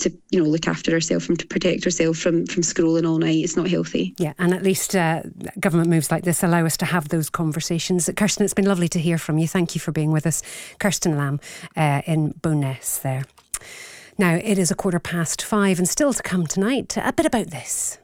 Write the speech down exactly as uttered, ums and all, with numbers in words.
to you know look after herself and to protect herself from from scrolling all night. It's not healthy. Yeah, and at least uh, government moves like this allow us to have those conversations. Kirsten, it's been lovely to hear from you. Thank you for being with us. Kirsten Lamb uh, in Bowness there. Now, it is a quarter past five, and still to come tonight, a bit about this.